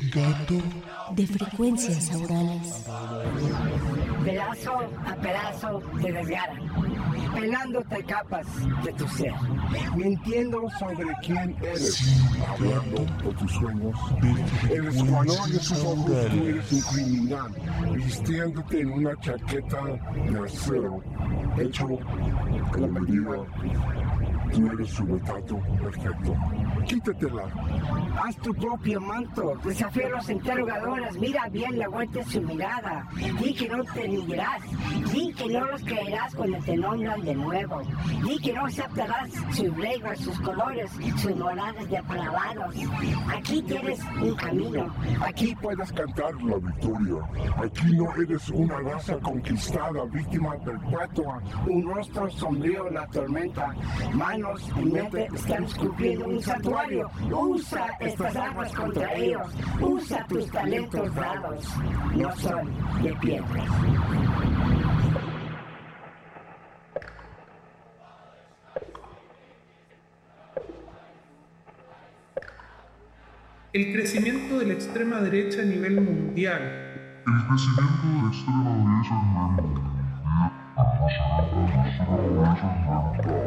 chingando de frecuencias aurales. Pedazo a pedazo te desgarran, pelándote capas de tu ser, mintiendo sobre quién eres, hablando de tus sueños. de Eres cuando de frecuencias tus ojos tú aurales. eres un criminal, vistiéndote en una chaqueta de acero, hecho a la medida. Tú eres su retrato perfecto. Quítatela. haz tu propio manto, desafía a los interrogadores, mira bien la vuelta de su mirada, di que no te rendirás, di que no los creerás cuando te nombran de nuevo, di que no aceptarás sus reglas, sus colores, sus moradas depravados. Aquí tienes un camino, Aquí puedes cantar la victoria. Aquí no eres una raza conquistada, víctima perpetua, un rostro sombrío en la tormenta, manos y mente están esculpiendo un santuario. Usa estas armas contra ellos, usa tus talentos dados, no son de piedra. El crecimiento de la extrema derecha a nivel mundial. El crecimiento de la extrema derecha en el mundo.